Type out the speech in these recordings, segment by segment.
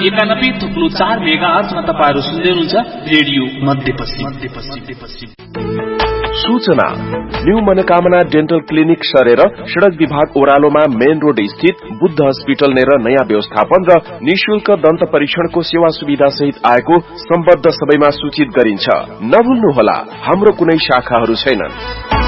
91.4 मेगाहर्जमा तपाईहरु सुन्दै हुनुहुन्छ रेडियो मध्यपश्चिम। सूचना न्यू मनोकामना डेन्टल क्लिनिक सरेर सड़क विभाग ओह्रालोमा मेन रोड स्थित बुद्ध हस्पिटल नेर नयाँ व्यवस्थापन र निशुल्क दन्त परीक्षणको सेवा सुविधा सहित आएको सम्बद्ध सबैमा सूचित गरिन्छ। नभुल्नुहोला, हाम्रो कुनै शाखाहरू छैनन्।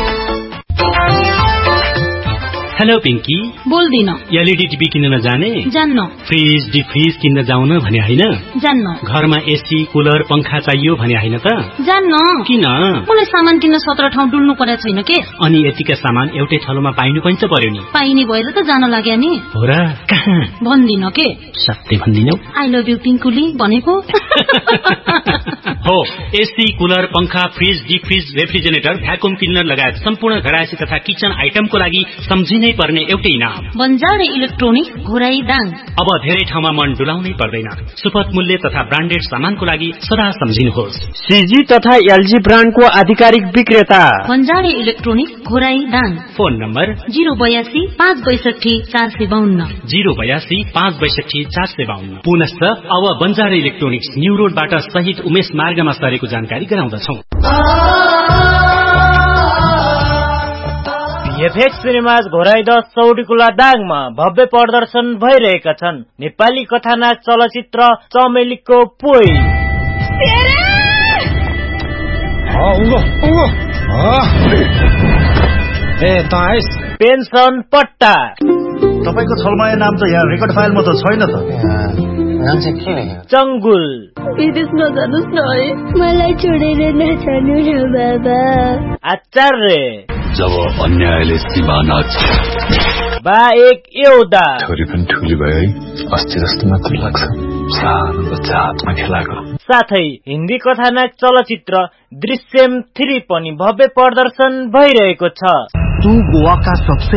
हेलो पिंकी, बोल्दिन। एलईडी टिभी किन्न जाने? जान्न। फ्रिज डिफ्रिज किन्न जाउन भने हैन? जान्न। घरमा एसी कुलर पंखा चाहियो भने हैन त? जान्न। किन? मलाई सामान किन्न 17 ठाउँ डुल्नु परेको छैन के? अनि यतिका सामान एउटै ठाउँमा पाइनु पनि त पर्यो नि। पाइने भएर त जान लाग्या नि। हो र? कहाँ? भन्दिन के। सत्य भन्दिनौ? आई लभ यु पिंकुली भनेको। हो, एसी कुलर पंखा फ्रिज डिफ्रिज रेफ्रिजरेटर भ्याकुम क्लिनर लगायत सम्पूर्ण घरायसी तथा किचन आइटमको लागि सम्झिनै पर्ने एउटै नाम बन्जारे इलेक्ट्रोनिक्स घोराई दाङ। अब धेरै ठाउँमा मन डुलाउनै पर्दैन। सुपथ मूल्य तथा ब्रान्डेड सामानको लागि सदा सम्झिनुहोस्। सीजी तथा एलजी ब्रान्डको आधिकारिक विक्रेता बन्जारे electronics Ghorahi Dang. Phone number 082 562 452 082 562 452। पुनश्च अब बन्जारे इलेक्ट्रोनिक्स न्यू रोडबाट सहित उमेश मार्गमा सरेको जानकारी गराउँदछौ। एफएक्स सिनेमाज घोराई 10 चौडीकुला दाङमा भव्य प्रदर्शन भइरहेका छन्। नेपाली कथानाक चलचित्र चमेलीको पोइ। पेन्सन पट्टा। तपाईको छलमाया नाम त यहाँ रेकर्ड फाइलमा त छैन त। चंगुल। विदेश नजानुस् न है, मलाई छोडेर नजानु न बाबा। आचार्य। जब अन्यायले सिमाना बा एक एउटा छोरी पनि ठुली भयो है, अस्ति जस्तो मात्र लाग्छ सानो बच्चा हातमा खेलाएको। साथै हिन्दी कथानाक चलचित्र दृश्यम 3 पनि भव्य प्रदर्शन भइरहेको छ। तू गोवा का सबसे